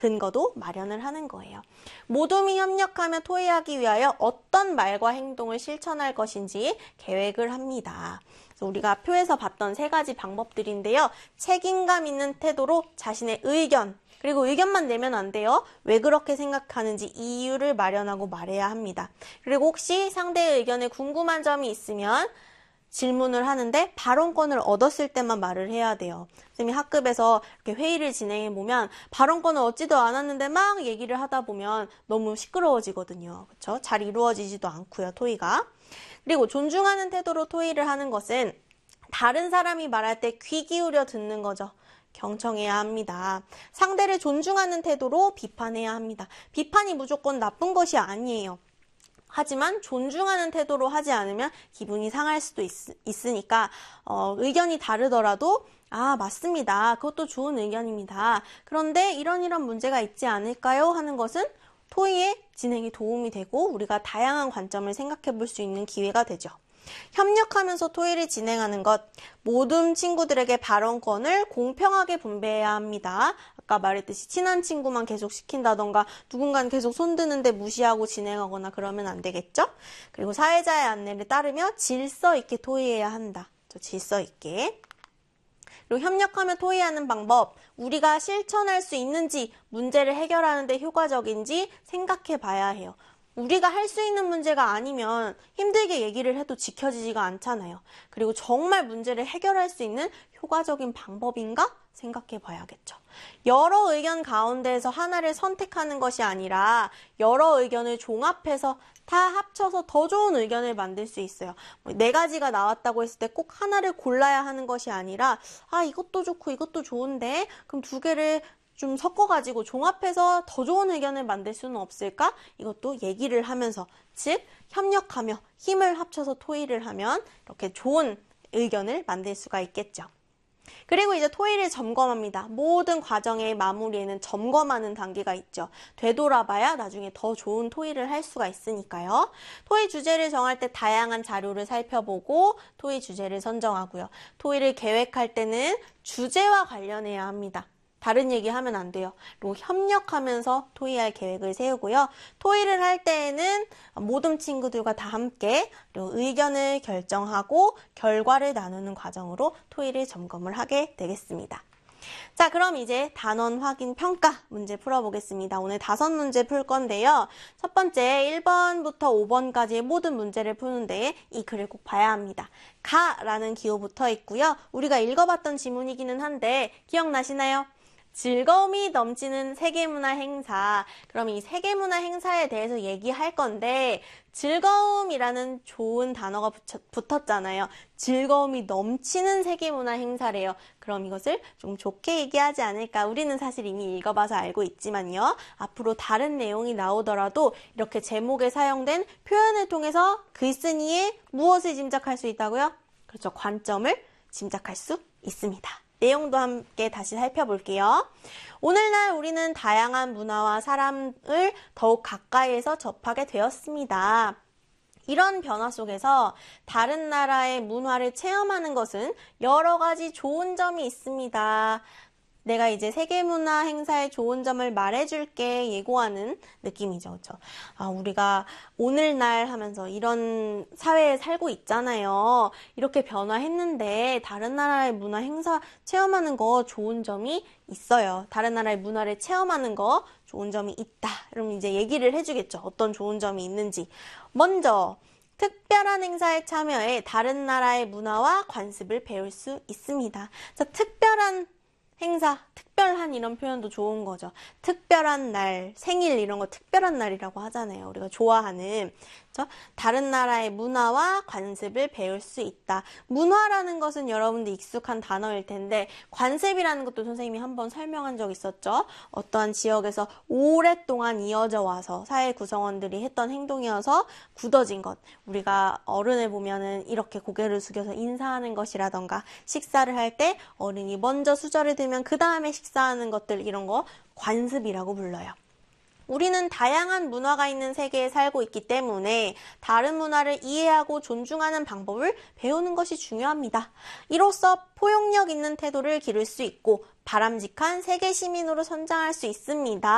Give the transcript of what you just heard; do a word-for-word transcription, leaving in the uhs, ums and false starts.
근거도 마련을 하는 거예요. 모둠이 협력하며 토의하기 위하여 어떤 말과 행동을 실천할 것인지 계획을 합니다. 그래서 우리가 표에서 봤던 세 가지 방법들인데요. 책임감 있는 태도로 자신의 의견, 그리고 의견만 내면 안 돼요. 왜 그렇게 생각하는지 이유를 마련하고 말해야 합니다. 그리고 혹시 상대의 의견에 궁금한 점이 있으면 질문을 하는데 발언권을 얻었을 때만 말을 해야 돼요. 선생님이 학급에서 이렇게 회의를 진행해 보면 발언권을 얻지도 않았는데 막 얘기를 하다 보면 너무 시끄러워지거든요. 그렇죠? 잘 이루어지지도 않고요, 토의가. 그리고 존중하는 태도로 토의를 하는 것은 다른 사람이 말할 때 귀 기울여 듣는 거죠. 경청해야 합니다. 상대를 존중하는 태도로 비판해야 합니다. 비판이 무조건 나쁜 것이 아니에요. 하지만 존중하는 태도로 하지 않으면 기분이 상할 수도 있, 있으니까 어, 의견이 다르더라도 아 맞습니다. 그것도 좋은 의견입니다. 그런데 이런 이런 문제가 있지 않을까요? 하는 것은 토의의 진행에 도움이 되고 우리가 다양한 관점을 생각해 볼 수 있는 기회가 되죠. 협력하면서 토의를 진행하는 것, 모든 친구들에게 발언권을 공평하게 분배해야 합니다. 아까 말했듯이 친한 친구만 계속 시킨다던가 누군가는 계속 손드는데 무시하고 진행하거나 그러면 안 되겠죠? 그리고 사회자의 안내를 따르며 질서 있게 토의해야 한다. 질서 있게. 그리고 협력하며 토의하는 방법, 우리가 실천할 수 있는지 문제를 해결하는 데 효과적인지 생각해 봐야 해요. 우리가 할 수 있는 문제가 아니면 힘들게 얘기를 해도 지켜지지가 않잖아요. 그리고 정말 문제를 해결할 수 있는 효과적인 방법인가 생각해 봐야겠죠. 여러 의견 가운데에서 하나를 선택하는 것이 아니라 여러 의견을 종합해서 다 합쳐서 더 좋은 의견을 만들 수 있어요. 네 가지가 나왔다고 했을 때 꼭 하나를 골라야 하는 것이 아니라 아 이것도 좋고 이것도 좋은데 그럼 두 개를 좀 섞어가지고 종합해서 더 좋은 의견을 만들 수는 없을까? 이것도 얘기를 하면서, 즉 협력하며 힘을 합쳐서 토의를 하면 이렇게 좋은 의견을 만들 수가 있겠죠. 그리고 이제 토의를 점검합니다. 모든 과정의 마무리에는 점검하는 단계가 있죠. 되돌아봐야 나중에 더 좋은 토의를 할 수가 있으니까요. 토의 주제를 정할 때 다양한 자료를 살펴보고 토의 주제를 선정하고요. 토의를 계획할 때는 주제와 관련해야 합니다. 다른 얘기 하면 안 돼요. 그리고 협력하면서 토의할 계획을 세우고요. 토의를 할 때에는 모든 친구들과 다 함께 그리고 의견을 결정하고 결과를 나누는 과정으로 토의를 점검을 하게 되겠습니다. 자, 그럼 이제 단원 확인 평가 문제 풀어보겠습니다. 오늘 다섯 문제 풀 건데요. 첫 번째 일 번부터 오 번까지의 모든 문제를 푸는데 이 글을 꼭 봐야 합니다. 가라는 기호 붙어 있고요. 우리가 읽어봤던 지문이기는 한데 기억나시나요? 즐거움이 넘치는 세계문화 행사. 그럼 이 세계문화 행사에 대해서 얘기할 건데 즐거움이라는 좋은 단어가 붙여, 붙었잖아요. 즐거움이 넘치는 세계문화 행사래요. 그럼 이것을 좀 좋게 얘기하지 않을까? 우리는 사실 이미 읽어봐서 알고 있지만요. 앞으로 다른 내용이 나오더라도 이렇게 제목에 사용된 표현을 통해서 글쓴이의 무엇을 짐작할 수 있다고요? 그렇죠. 관점을 짐작할 수 있습니다. 내용도 함께 다시 살펴볼게요. 오늘날 우리는 다양한 문화와 사람을 더욱 가까이에서 접하게 되었습니다. 이런 변화 속에서 다른 나라의 문화를 체험하는 것은 여러 가지 좋은 점이 있습니다. 내가 이제 세계문화 행사의 좋은 점을 말해줄게 예고하는 느낌이죠. 그렇죠? 아, 우리가 오늘날 하면서 이런 사회에 살고 있잖아요. 이렇게 변화했는데 다른 나라의 문화 행사 체험하는 거 좋은 점이 있어요. 다른 나라의 문화를 체험하는 거 좋은 점이 있다. 그럼 이제 얘기를 해주겠죠. 어떤 좋은 점이 있는지. 먼저 특별한 행사에 참여해 다른 나라의 문화와 관습을 배울 수 있습니다. 자, 특별한 행사, 특별한 이런 표현도 좋은 거죠. 특별한 날, 생일 이런 거 특별한 날이라고 하잖아요. 우리가 좋아하는. 그렇죠? 다른 나라의 문화와 관습을 배울 수 있다. 문화라는 것은 여러분들 익숙한 단어일 텐데 관습이라는 것도 선생님이 한번 설명한 적 있었죠. 어떠한 지역에서 오랫동안 이어져 와서 사회 구성원들이 했던 행동이어서 굳어진 것. 우리가 어른을 보면은 이렇게 고개를 숙여서 인사하는 것이라던가 식사를 할 때 어른이 먼저 수저를 들면 그 다음에 식사하는 것들 이런 거 관습이라고 불러요. 우리는 다양한 문화가 있는 세계에 살고 있기 때문에 다른 문화를 이해하고 존중하는 방법을 배우는 것이 중요합니다. 이로써 포용력 있는 태도를 기를 수 있고 바람직한 세계 시민으로 성장할 수 있습니다.